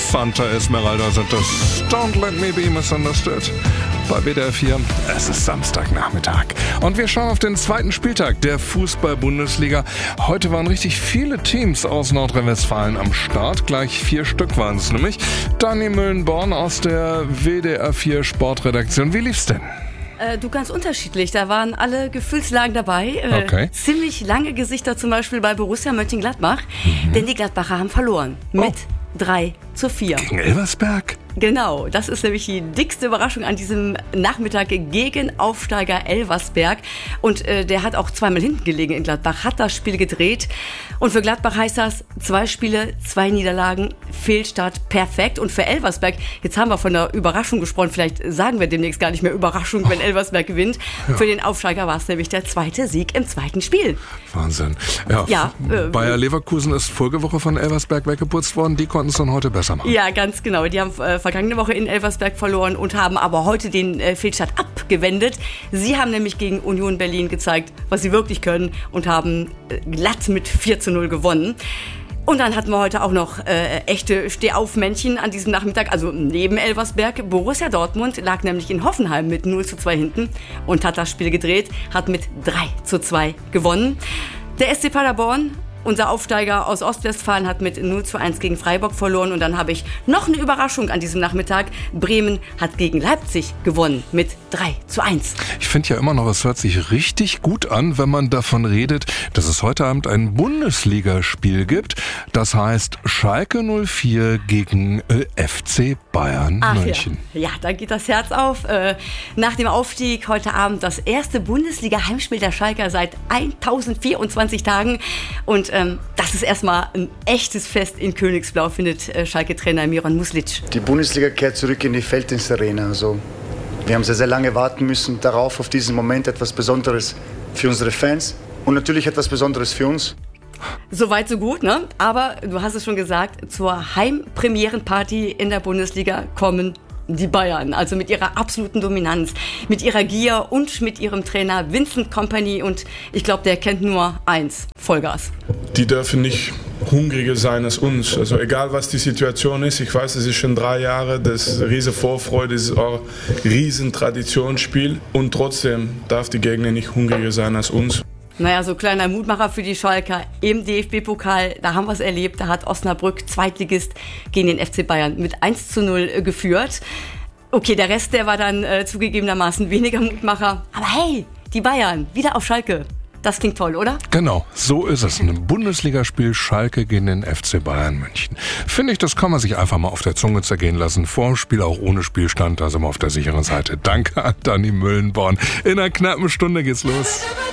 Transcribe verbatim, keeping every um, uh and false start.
Santa Esmeralda sind das. Don't let me be misunderstood. Bei W D R vier, es ist Samstagnachmittag. Und wir schauen auf den zweiten Spieltag der Fußball-Bundesliga. Heute waren richtig viele Teams aus Nordrhein-Westfalen am Start. Gleich vier Stück waren es nämlich. Dani Müllenborn aus der W D R vier Sportredaktion. Wie lief's denn? Äh, du, ganz unterschiedlich. Da waren alle Gefühlslagen dabei. Äh, okay. Ziemlich lange Gesichter zum Beispiel bei Borussia Mönchengladbach. Mhm. Denn die Gladbacher haben verloren. Oh. Mit drei zu vier. Gegen Elversberg? Genau, das ist nämlich die dickste Überraschung an diesem Nachmittag gegen Aufsteiger Elversberg. Und äh, der hat auch zweimal hinten gelegen in Gladbach, hat das Spiel gedreht. Und für Gladbach heißt das, zwei Spiele, zwei Niederlagen, Fehlstart, perfekt. Und für Elversberg, jetzt haben wir von der Überraschung gesprochen, vielleicht sagen wir demnächst gar nicht mehr Überraschung, wenn Elversberg gewinnt. Ja. Für den Aufsteiger war es nämlich der zweite Sieg im zweiten Spiel. Wahnsinn. Ja, ja äh, Bayer Leverkusen ist vorige Woche von Elversberg weggeputzt worden, die konnten es dann heute besser machen. Ja, ganz genau. Die haben äh, vergangene Woche in Elversberg verloren und haben aber heute den äh, Fehlstart abgewendet. Sie haben nämlich gegen Union Berlin gezeigt, was sie wirklich können und haben äh, glatt mit vier zu null gewonnen. Und dann hatten wir heute auch noch äh, echte Stehaufmännchen an diesem Nachmittag, also neben Elversberg. Borussia Dortmund lag nämlich in Hoffenheim mit null zu zwei hinten und hat das Spiel gedreht, hat mit drei zu zwei gewonnen. Der S C Paderborn, unser Aufsteiger aus Ostwestfalen, hat mit null zu eins gegen Freiburg verloren. Und dann habe ich noch eine Überraschung an diesem Nachmittag. Bremen hat gegen Leipzig gewonnen mit drei zu eins. Ich finde ja immer noch, es hört sich richtig gut an, wenn man davon redet, dass es heute Abend ein Bundesligaspiel gibt. Das heißt Schalke null vier gegen äh, F C Bayern Ach München. Ja. ja, da geht das Herz auf. Äh, nach dem Aufstieg heute Abend das erste Bundesliga-Heimspiel der Schalker seit tausendvierundzwanzig Tagen. Und ähm, das ist erstmal ein echtes Fest in Königsblau, findet äh, Schalke-Trainer Miran Muslic. Die Bundesliga kehrt zurück in die Felddienstarena. Also, wir haben sehr, sehr lange warten müssen darauf, auf diesen Moment, etwas Besonderes für unsere Fans und natürlich etwas Besonderes für uns. Soweit, so gut, ne? Aber du hast es schon gesagt, zur Heimpremierenparty in der Bundesliga kommen die Bayern, also mit ihrer absoluten Dominanz, mit ihrer Gier und mit ihrem Trainer Vincent Kompany. Und ich glaube, der kennt nur eins, Vollgas. Die dürfen nicht hungriger sein als uns. Also egal, was die Situation ist, ich weiß, es ist schon drei Jahre, das ist riesen Vorfreude, das ist auch ein riesen Traditionsspiel. Und trotzdem darf die Gegner nicht hungriger sein als uns. Naja, so kleiner Mutmacher für die Schalker im D F B-Pokal, da haben wir es erlebt, da hat Osnabrück, Zweitligist, gegen den F C Bayern mit eins zu null äh, geführt. Okay, der Rest, der war dann äh, zugegebenermaßen weniger Mutmacher. Aber hey, die Bayern, wieder auf Schalke. Das klingt toll, oder? Genau, so ist es. Ein Bundesligaspiel Schalke gegen den F C Bayern München. Finde ich, das kann man sich einfach mal auf der Zunge zergehen lassen. Vor dem Spiel auch ohne Spielstand, da sind wir auf der sicheren Seite. Danke an Dani Müllenborn. In einer knappen Stunde geht's los.